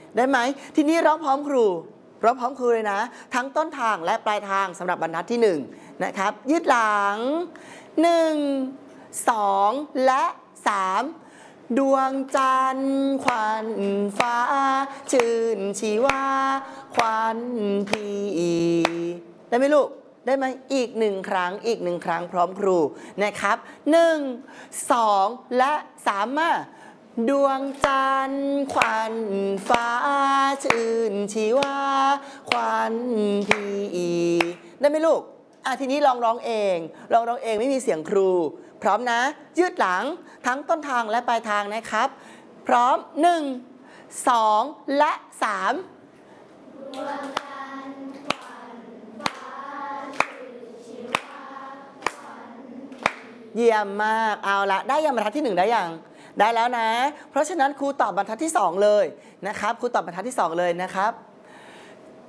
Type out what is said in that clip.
ได้ไหมทีนี้ร้องพร้อมครูเลยนะทั้งต้นทางและปลายทางสำหรับบรรทัดที่1นะครับยืดหลัง1 2และ3ดวงจันทร์ขวัญฟ้าชื่นชีวาขวัญพีได้ไหมลูกได้ไหมอีก1 ครั้งพร้อมครูนะครับ1 2และ3มาดวงจันทร์ขวัญฟ้าชื่นชีวาขวัญพีได้ไหมลูกทีนี้ลองร้องเองไม่มีเสียงครูพร้อมนะยืดหลังทั้งต้นทางและปลายทางนะครับพร้อม1 2และ3ดวงจันทร์ขวัญฟ้าชื่นชีวาขวัญพีเยี่ยมมากเอาละได้ยังบรรทัดที่1ได้ยังได้แล้วนะเพราะฉะนั้นครูตอบบรรทัดที่2เลยนะครับครูตอบบรรทัดที่2เลยนะครับ